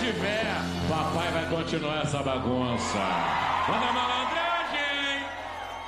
tiver, papai vai continuar essa bagunça. Manda malandro!